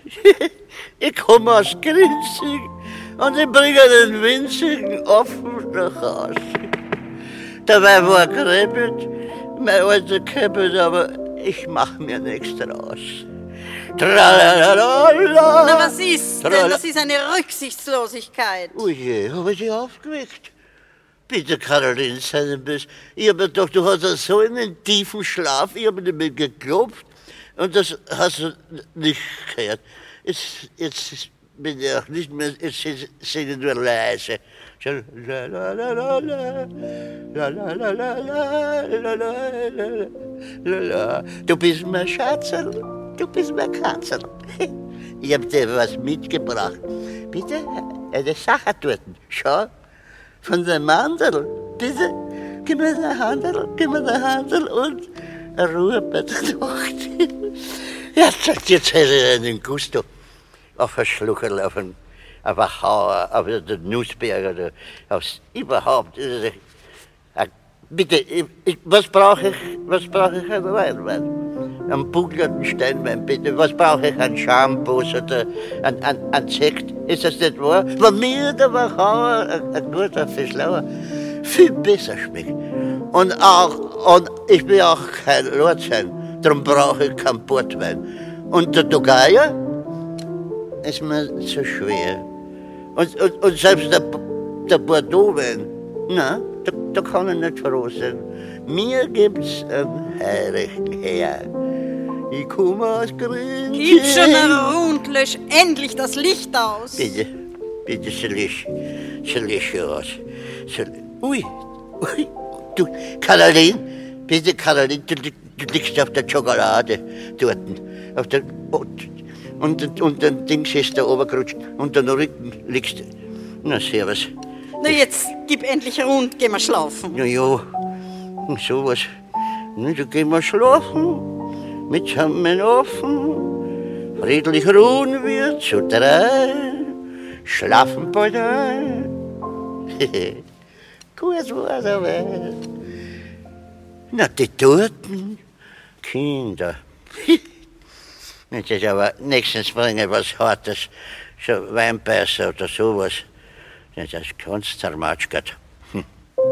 Ich komme aus Grinzig und ich bringe den winzigen Apfel nach Hause. Dabei war Kreppet, mein alter Kreppet, aber ich mach mir nichts draus. Tralalala. Na, was ist denn? Das ist eine Rücksichtslosigkeit. Oh je, hab ich dich aufgeweckt? Bitte, Caroline, sei ein bisschen. Ich hab mir gedacht, du hast so einen tiefen Schlaf, ich hab nicht mehr geklopft und das hast du nicht gehört. Jetzt bin ich auch nicht mehr, jetzt singe ich nur leise. Du bist mein Schatzerl, du bist mein Katzerl. Ich hab dir was mitgebracht. Bitte, eine Sache dort. Schau, von dem Mandel. Bitte, gib mir den Handel und Ruhe bei der Nacht. Jetzt hätte ich einen Gusto auf ein Schluckerl, auf ein Hauer, auf den Nussberg oder aufs überhaupt. Bitte, was brauche ich an Wein? Einen bugelnden Steinwein, bitte. Was brauche ich an Shampoos oder an Sekt? Ist das nicht wahr? Wenn mir der Wachauer ein guter Fischlauer viel besser schmeckt. Und ich bin auch kein Lordschein, darum brauche ich keinen Portwein. Und der Togaya ist mir zu schwer. Und selbst der Bordeaux-Wein, na, da kann ich nicht froh sein. Mir gibt's einen heiligen Herr. Ich komme aus Grün. Gib schon und lösch endlich das Licht aus. Bitte, sie lösch aus. Ui, du, Caroline, bitte, Caroline, du liegst auf der Schokolade dort. Und dann Dings ist da runtergerutscht und dann Rücken liegst du. Na, servus. Na, jetzt gib endlich rund, geh mal schlafen. Na ja, sowas. Na, da gehen wir schlafen. Mit Schammen offen. Friedlich ruhen wir zu 3. Schlafen bald ein. Gut war's aber. Na, die toten Kinder. Das ist aber nächstens bringen was Hartes, so Weinbeißer oder sowas. Das ist ganz zermatschert.